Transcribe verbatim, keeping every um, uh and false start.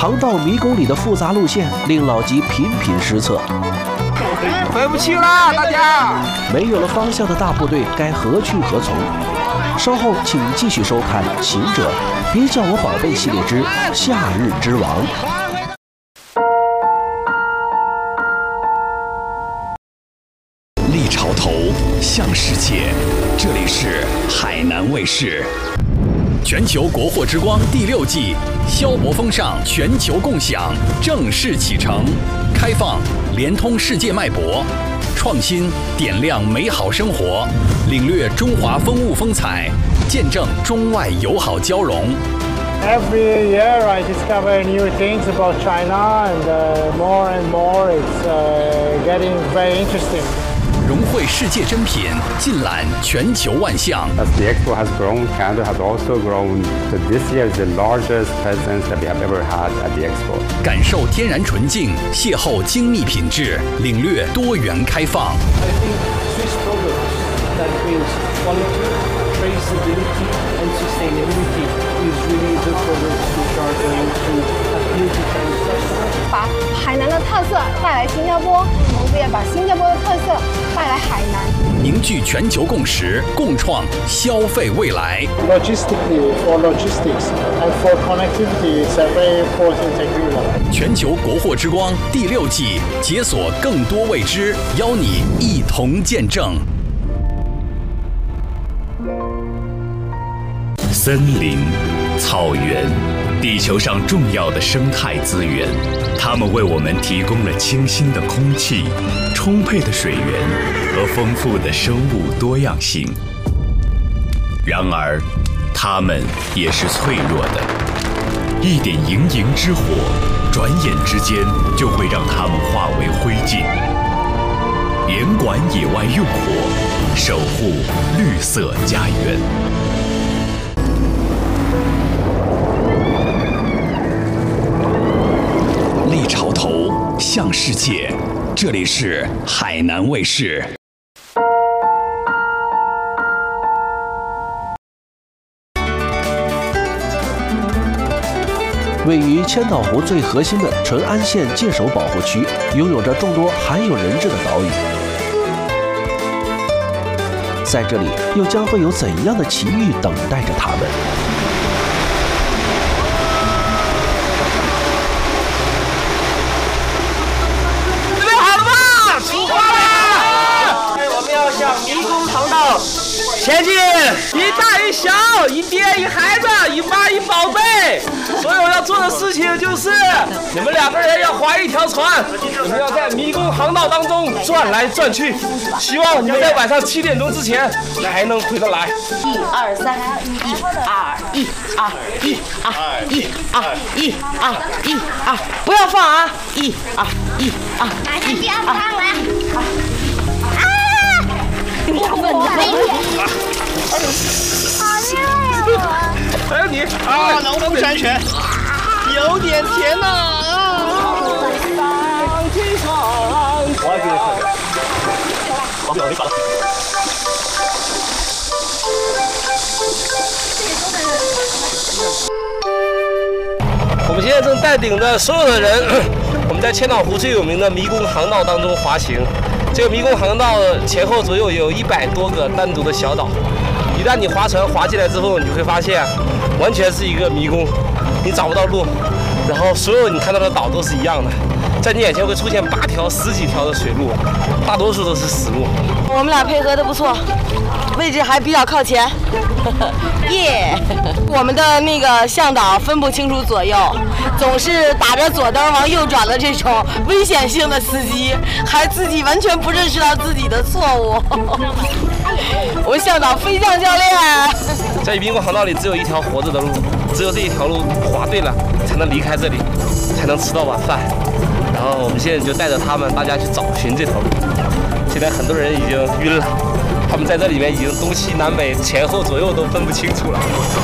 航道迷宫里的复杂路线令老吉频频失策。 回不去了，大家！ 没有了方向的大部队该何去何从？稍后请继续收看《行者》，别叫我宝贝系列之《夏日之王》。 立潮头向世界，这里是海南卫视。全球国货之光第六季，消博风尚全球共享正式启程，开放连通世界脉搏，创新点亮美好生活，领略中华风物风采，见证中外友好交融。 Every year I discover new things about China, and uh, more and more it's uh, getting very interesting. 融汇世界珍品，尽览全球万象。 As the expo has grown, Canada has also grown. So this year is the largest presence that we have ever had at the expo. 感受天然纯净，邂逅精密品质，领略多元开放。 I think Swiss products that brings quality, traceability, and sustainability is really the products which are going to appeal to Chinese customers. 把海南的特色带来新加坡，同时也把新加坡的特色带来海南， 凝聚全球共识，共创消费未来。 Logistically, for logistics and for connectivity, it's a very important agreement. 全球国货之光第六季，解锁更多未知，邀你一同见证。 森林、草原，地球上重要的生态资源，它们为我们提供了清新的空气、充沛的水源和丰富的生物多样性。然而，它们也是脆弱的，一点盈盈之火，转眼之间就会让它们化为灰烬。严管野外用火，守护绿色家园。 立潮头向世界，这里是海南卫视。 位于千岛湖最核心的淳安县界首保护区，拥有着众多含有人质的岛屿。在这里，又将会有怎样的奇遇等待着他们？ 迷宫航道前进，一大一小，一爹一孩子，一妈一宝贝。所有要做的事情就是，你们两个人要划一条船，你们要在迷宫航道当中转来转去。希望你们在晚上七点钟之前还能回得来。 一二三，一二一二一二一二一二一二，不要放啊！一二一二一二。 我没有，好厉害呀！ 还有你啊，能不安全，有点甜呐！上天上，我也给你喝点。我不要你搞了。我们现在正带领着所有的人，我们在千岛湖最有名的迷宫航道当中滑行。这个迷宫航道前后左右有一百多个单独的小岛，一旦你划船划进来之后，你会发现，完全是一个迷宫，你找不到路，然后所有你看到的岛都是一样的，在你眼前会出现八条、十几条的水路，大多数都是死路。 我们俩配合的不错，位置还比较靠前，耶！ yeah 我们的那个向导分不清楚左右，总是打着左灯往右转的这种危险性的司机，还自己完全不认识到自己的错误。我们向导飞将教练， 在迷宫航道里只有一条活着的路，只有这一条路划对了，才能离开这里，才能吃到晚饭。然后我们现在就带着他们，大家去找寻这条路。现在很多人已经晕了，他们在这里面已经东西南北前后左右都分不清楚了。